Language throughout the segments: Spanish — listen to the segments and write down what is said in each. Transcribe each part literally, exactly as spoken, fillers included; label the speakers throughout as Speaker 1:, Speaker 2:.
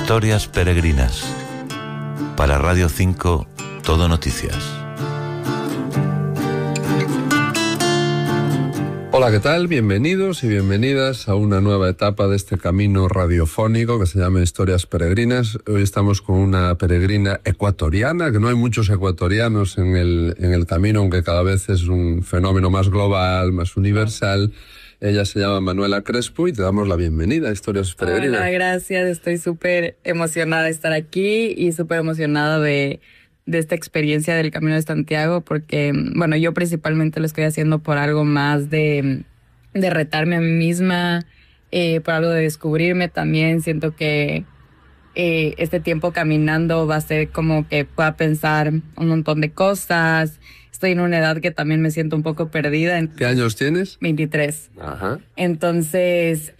Speaker 1: Historias peregrinas. Para Radio cinco, Todo Noticias.
Speaker 2: Hola, ¿qué tal? Bienvenidos y bienvenidas a una nueva etapa de este camino radiofónico que se llama Historias Peregrinas. Hoy estamos con una peregrina ecuatoriana, que no hay muchos ecuatorianos en el, en el camino, aunque cada vez es un fenómeno más global, más universal. Ella se llama Manuela Crespo y te damos la bienvenida a Historias Peregrinas.
Speaker 3: Hola, gracias. Estoy súper emocionada de estar aquí y súper emocionada de, de esta experiencia del Camino de Santiago porque, bueno, yo principalmente lo estoy haciendo por algo más de, de retarme a mí misma, eh, por algo de descubrirme también. Siento que eh, este tiempo caminando va a ser como que pueda pensar un montón de cosas. Estoy en una edad que también me siento un poco perdida.
Speaker 2: ¿Qué años tienes?
Speaker 3: veintitrés.
Speaker 2: Ajá.
Speaker 3: Entonces,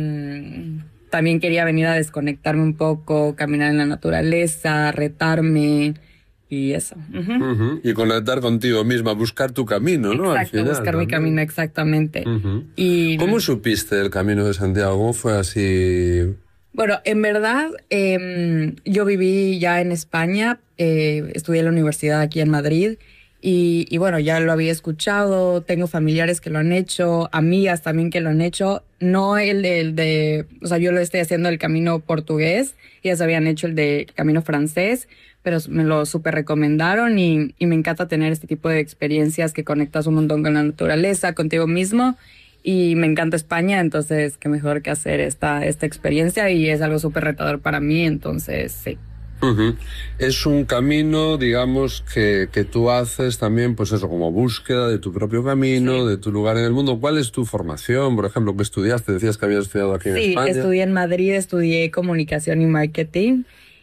Speaker 3: eh, también quería venir a desconectarme un poco, caminar en la naturaleza, retarme y eso. Uh-huh.
Speaker 2: Uh-huh. Y conectar contigo misma, buscar tu camino, ¿no?
Speaker 3: Exacto,
Speaker 2: Al final,
Speaker 3: buscar
Speaker 2: también.
Speaker 3: mi camino, exactamente.
Speaker 2: Uh-huh.
Speaker 3: Y,
Speaker 2: ¿Cómo supiste el Camino de Santiago? ¿Cómo fue así?
Speaker 3: Bueno, en verdad, eh, yo viví ya en España, eh, estudié en la universidad aquí en Madrid. Y, y bueno, ya lo había escuchado, tengo familiares que lo han hecho, amigas también que lo han hecho. No el de, el de o sea, yo lo estoy haciendo el camino portugués, ellas habían hecho el de camino francés, pero me lo súper recomendaron y, y me encanta tener este tipo de experiencias que conectas un montón con la naturaleza, contigo mismo. Y me encanta España, entonces qué mejor que hacer esta, esta experiencia y es algo súper retador para mí, entonces sí.
Speaker 2: Uh-huh. Es un camino, digamos, que, que tú haces también, pues eso, como búsqueda de tu propio camino, sí, de tu lugar en el mundo. ¿Cuál es tu formación? Por ejemplo, ¿qué estudiaste? Decías que habías estudiado aquí en
Speaker 3: sí,
Speaker 2: España.
Speaker 3: Sí, estudié en Madrid, estudié comunicación y marketing.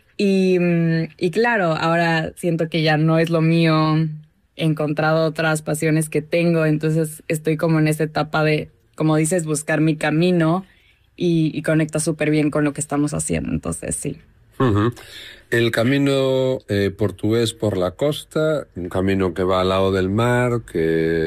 Speaker 3: Y, y claro, ahora siento que ya no es lo mío, he encontrado otras pasiones que tengo, entonces estoy como en esta etapa de, como dices, buscar mi camino y, y conecta súper bien con lo que estamos haciendo, entonces sí.
Speaker 2: Uh-huh. El camino eh, portugués por la costa, un camino que va al lado del mar, que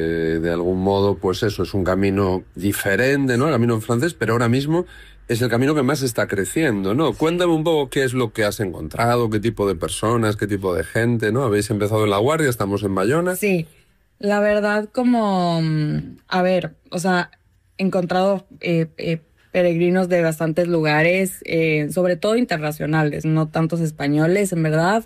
Speaker 2: de algún modo, pues eso, es un camino diferente, ¿no? El camino francés, pero ahora mismo es el camino que más está creciendo, ¿no? Cuéntame un poco qué es lo que has encontrado, qué tipo de personas, qué tipo de gente, ¿no? Habéis empezado en La Guardia, estamos en Bayona.
Speaker 3: Sí, la verdad como, a ver, o sea, he encontrado eh, eh, peregrinos de bastantes lugares, eh, sobre todo internacionales, no tantos españoles, en verdad.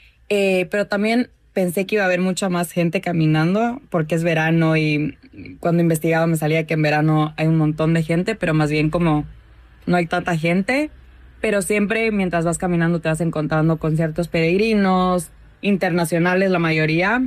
Speaker 3: Eh, pero también pensé que iba a haber mucha más gente caminando, porque es verano y cuando investigaba me salía que en verano hay un montón de gente, pero más bien como no hay tanta gente. Pero siempre mientras vas caminando te vas encontrando con ciertos peregrinos, internacionales la mayoría.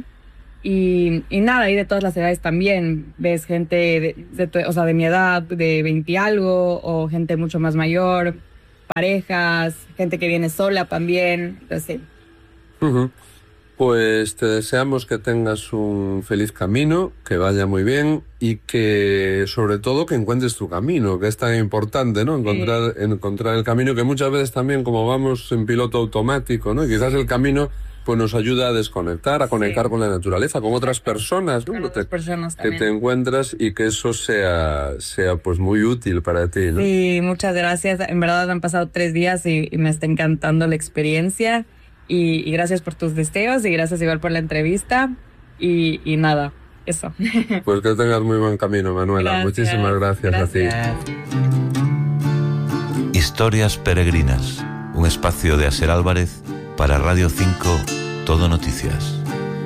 Speaker 3: Y, y nada, y de todas las edades también. Ves gente, de, de, o sea, de mi edad, de veinte y algo, o gente mucho más mayor, parejas, gente que viene sola también, entonces sí.
Speaker 2: Uh-huh. Pues te deseamos que tengas un feliz camino, que vaya muy bien y que, sobre todo, que encuentres tu camino, que es tan importante, ¿no? Encontrar, sí. encontrar el camino, que muchas veces también, como vamos en piloto automático, ¿no? Y quizás el camino pues nos ayuda a desconectar, a conectar sí. con la naturaleza, con otras personas, ¿no?
Speaker 3: Con otras personas
Speaker 2: que te encuentras y que eso sea, sea pues muy útil para ti, ¿no?
Speaker 3: Sí, muchas gracias. En verdad han pasado tres días y, y me está encantando la experiencia y, y gracias por tus deseos y gracias igual por la entrevista y, y nada, eso.
Speaker 2: Pues que tengas muy buen camino, Manuela.
Speaker 3: Gracias.
Speaker 2: Muchísimas gracias,
Speaker 3: gracias
Speaker 2: a ti.
Speaker 1: Historias Peregrinas, un espacio de Aser Álvarez para Radio cinco, Todo Noticias.